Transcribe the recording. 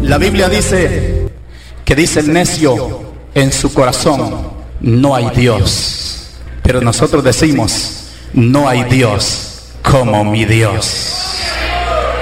La Biblia dice que dice el necio en su corazón, no hay Dios. Pero nosotros decimos, no hay Dios como mi Dios.